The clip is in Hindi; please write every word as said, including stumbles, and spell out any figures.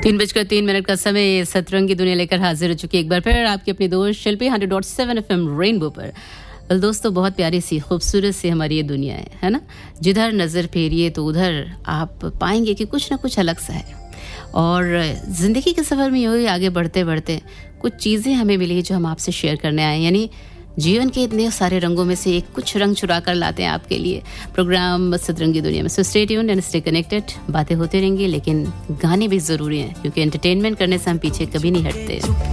तीन बजकर तीन मिनट का समय सतरंग की दुनिया लेकर हाजिर हो चुकी है एक बार फिर आपकी अपनी दोस्त शिल्पी hundred dot seven F M rainbow पर। well, दोस्तों बहुत प्यारी सी खूबसूरत सी हमारी ये दुनिया है है ना। जिधर नज़र फेरिए तो उधर आप पाएंगे कि कुछ ना कुछ अलग सा है। और ज़िंदगी के सफ़र में यूँ ही आगे बढ़ते बढ़ते कुछ चीज़ें हमें मिली जो हम आपसे शेयर करने आए, यानी जीवन के इतने सारे रंगों में से एक कुछ रंग चुरा कर लाते हैं आपके लिए प्रोग्राम सतरंगी दुनिया में। So stay tuned and stay connected. बातें होती रहेंगी लेकिन गाने भी ज़रूरी हैं क्योंकि एंटरटेनमेंट करने से हम पीछे कभी नहीं हटते।